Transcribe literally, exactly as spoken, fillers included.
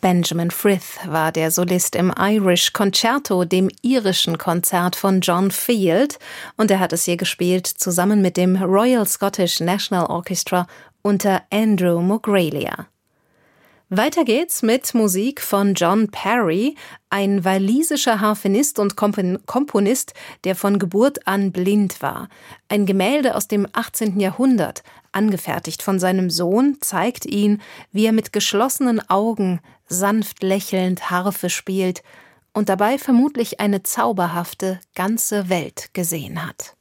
Benjamin Frith war der Solist im Irish Concerto, dem irischen Konzert von John Field, und er hat es hier gespielt zusammen mit dem Royal Scottish National Orchestra unter Andrew Mogralia. Weiter geht's mit Musik von John Parry, ein walisischer Harfenist und Komponist, der von Geburt an blind war. Ein Gemälde aus dem achtzehnten Jahrhundert, angefertigt von seinem Sohn, zeigt ihn, wie er mit geschlossenen Augen sanft lächelnd Harfe spielt und dabei vermutlich eine zauberhafte ganze Welt gesehen hat.